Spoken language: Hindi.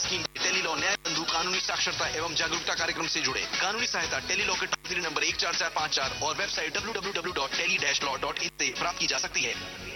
स्कीम टेली लॉ न्याय बंधु कानूनी साक्षरता एवं जागरूकता कार्यक्रम से जुड़े। कानूनी सहायता टेली लॉ के टोल फ्री नंबर 14454 और वेबसाइट www.tele-law.in से प्राप्त की जा सकती है।